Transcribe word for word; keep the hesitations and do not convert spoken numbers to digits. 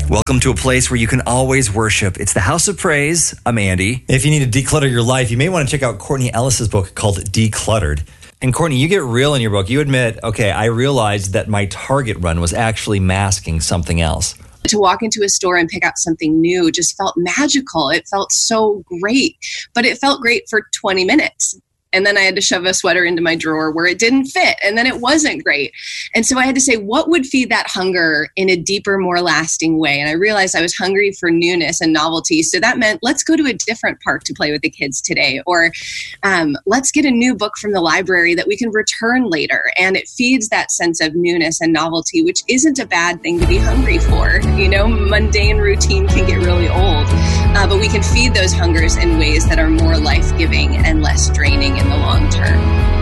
Welcome to a place where you can always worship. It's the House of Praise. I'm Andy. If you need to declutter your life, you may want to check out Courtney Ellis's book called Decluttered. And Courtney, you get real in your book. You admit, okay, I realized that my Target run was actually masking something else. To walk into a store and pick out something new just felt magical. It felt so great, but it felt great for twenty minutes. And then I had to shove a sweater into my drawer where it didn't fit. And then it wasn't great. And so I had to say, what would feed that hunger in a deeper, more lasting way? And I realized I was hungry for newness and novelty. So that meant, let's go to a different park to play with the kids today. Or um, let's get a new book from the library that we can return later. And it feeds that sense of newness and novelty, which isn't a bad thing to be hungry for. You know, mundane routine can get really old. Uh, but we can feed those hungers in ways that are more life-giving and less draining in the long term.